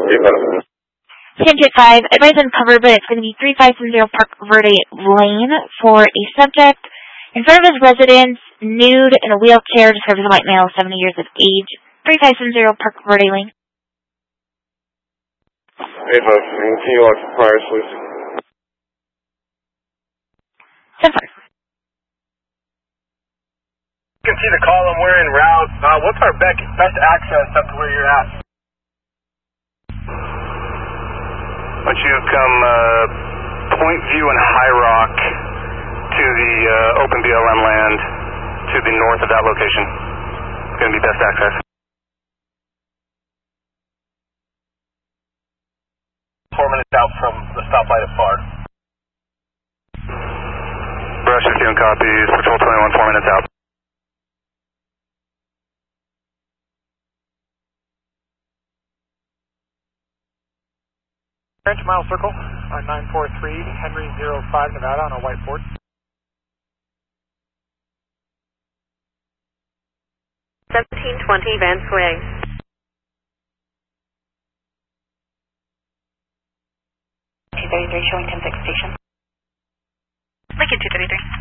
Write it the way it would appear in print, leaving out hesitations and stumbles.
Tangent 5, advise uncovered, but it's going to be 3570 Park Verde Lane for a subject in front of his residence, nude, in a wheelchair, described as a white male, 70 years of age. 3570 Park Verde Lane. 8 folks, continue on to prior solution. 10-4. You can see the column we're en route. What's our best access up to where you're at? Why don't you come Point View and High Rock to the open BLM land to the north of that location. It's going to be best access. Out from the stoplight at FAR. Brush 51 copies, Patrol 21, 4 minutes out. French mile circle on 943 Henry 05 Nevada on a whiteboard. Vance Way. Showing 10-6 station. Lincoln 233.